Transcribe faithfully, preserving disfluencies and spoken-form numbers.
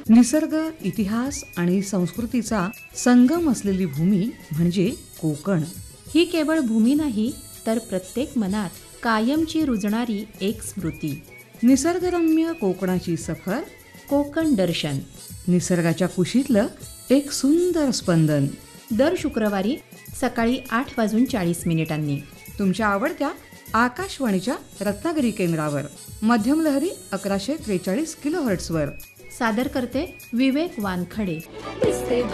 निसर्ग, इतिहास आणि संस्कृतीचा संगम असलेली भूमी म्हणजे कोकण. ही केवळ भूमी नाही, तर प्रत्येक मनात कायमची रुजणारी एक स्मृती. निसर्गरम्य कोकणाची सफर, कोकण दर्शन. निसर्गाच्या कुशीतलं एक सुंदर स्पंदन. दर शुक्रवारी सकाळी आठ वाजून चाळीस मिनिटांनी तुमच्या आवडत्या आकाशवाणीच्या रत्नागिरी केंद्रावर मध्यम लहरी अकराशे त्रेचाळीस किलो हर्ट्सवर. सादर करते विवेक वानखडे.